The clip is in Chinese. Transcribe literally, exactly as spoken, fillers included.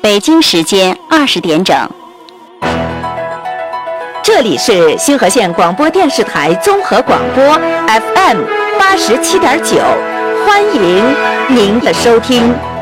北京时间二十点整。 这里是新河县广播电视台综合广播 F M 八十七点九，欢迎您的收听。